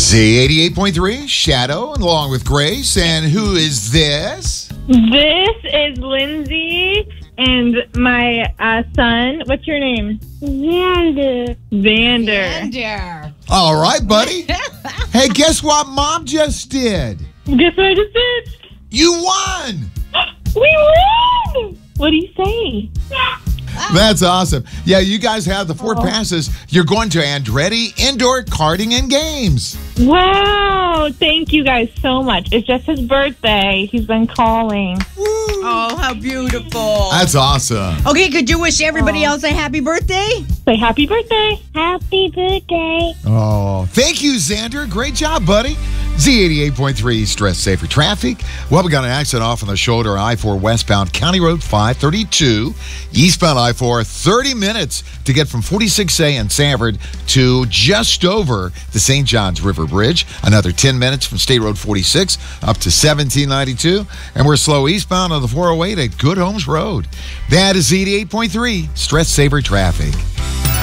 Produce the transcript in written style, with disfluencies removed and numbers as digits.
Z88.3, Shadow, along with Grace. And who is this? This is Lindsay and my son. What's your name? Xander. Xander. All right, buddy. Hey, guess what Mom just did? Guess what I just did? You won! We won! What do you say? That's awesome. Yeah, you guys have the 4 passes. You're going to Andretti Indoor Karting and Games. Wow. Thank you guys so much. It's just his birthday. He's been calling. Oh, how beautiful. That's awesome. Okay, could you wish everybody else a happy birthday? Say happy birthday. Happy birthday. Oh, thank you, Xander. Great job, buddy. Z88.3, stress safer traffic. Well, we got an accident off on the shoulder, I-4 westbound, County Road 532. Eastbound I-4, 30 minutes to get from 46A in Sanford to just over the St. Johns River Bridge. Another 10 minutes from State Road 46 up to 1792. And we're slow eastbound on the 408 at Good Homes Road. That is Z88.3, stress saver traffic.